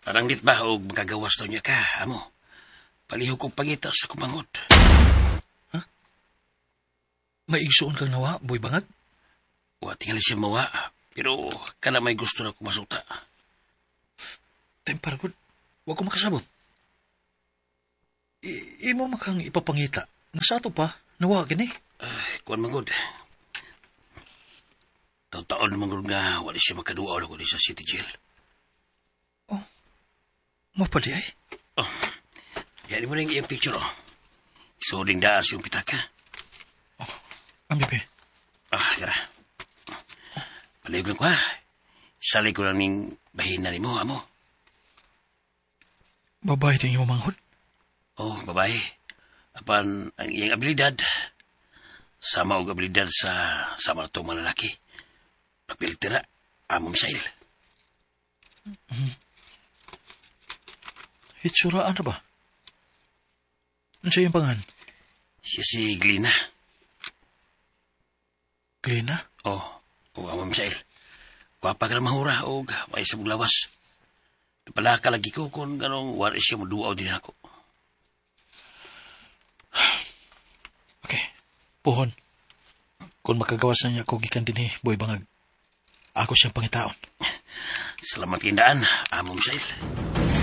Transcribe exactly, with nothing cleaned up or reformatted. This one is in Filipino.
Parang dit ba o magagawas daw niya ka, amo? Palihog kong pangita sa kumangot. Ha? Maigsuon kang nawa, boy bangag? Wa tingali siya mawa, pero kana may gusto na kumasuta. Temparagod, wag ko makasabot. I- imo makang ipapangita. Nasato pa, nawa gani. Ay, kuwan mangod. Taon-taon mangod nga wala siya makaduaw na kundi sa city jail. Oh, mapali ay. Oh, yan mo rin iyong picture, oh. Isuding daas yung pitaka. Oh, ambi Ah, yara. Palayog lang ko, ha. Salay ko lang ning bahina ni mo, amo. Babae din yung manghod. Oh, babae. Apan ang iyang abilidad, sama og abilidad sa sama na itong malalaki. Pagpiltira, amo misail. Mm-hmm. Hitsuraan na ba? Ano siya yung pangan? Siya si Glina. Glina? Oh, oh, amo misail. Kuwapa ka na mahura o may sa lawas. Napalaka lagi ko kung ganong wala siya maduaw din ako. Okay. Puhon. Kung makagawas na niya ako gikan din eh, boy bangag. Ako siyang pangitaon. Salamat kindaan, amo misail.